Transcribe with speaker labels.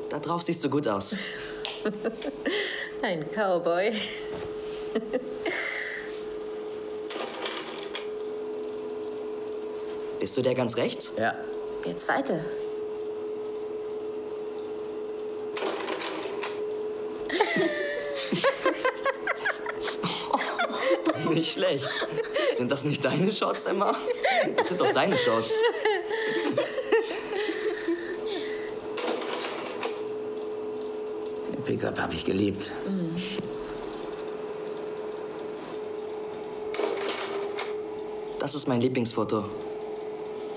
Speaker 1: Da drauf siehst du gut aus.
Speaker 2: Ein Cowboy.
Speaker 1: Bist du der ganz rechts?
Speaker 3: Ja.
Speaker 2: Der zweite.
Speaker 1: Nicht schlecht. Sind das nicht deine Shorts, Emma? Das sind doch deine Shorts.
Speaker 3: Den Pickup habe ich geliebt.
Speaker 1: Das ist mein Lieblingsfoto.